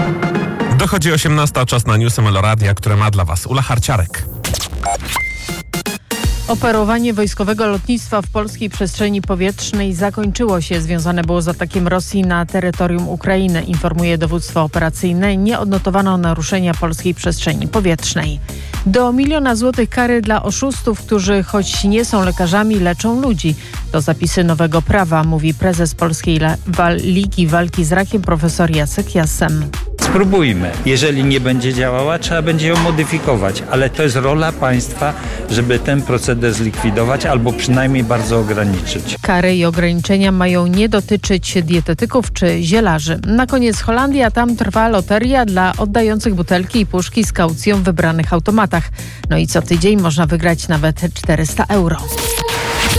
Dochodzi 18, czas na newsy Meloradia, które ma dla Was Ula Harciarek. Operowanie wojskowego lotnictwa w polskiej przestrzeni powietrznej zakończyło się. Związane było z atakiem Rosji na terytorium Ukrainy, informuje dowództwo operacyjne. Nie odnotowano naruszenia polskiej przestrzeni powietrznej. Do 1 000 000 złotych kary dla oszustów, którzy choć nie są lekarzami, leczą ludzi. To zapisy nowego prawa, mówi prezes Polskiej Ligi Walki z Rakiem profesor Jacek Jassem. Spróbujmy. Jeżeli nie będzie działała, trzeba będzie ją modyfikować, ale to jest rola państwa, żeby ten proceder zlikwidować albo przynajmniej bardzo ograniczyć. Kary i ograniczenia mają nie dotyczyć dietetyków czy zielarzy. Na koniec Holandia, tam trwa loteria dla oddających butelki i puszki z kaucją w wybranych automatach. No i co tydzień można wygrać nawet 400 euro.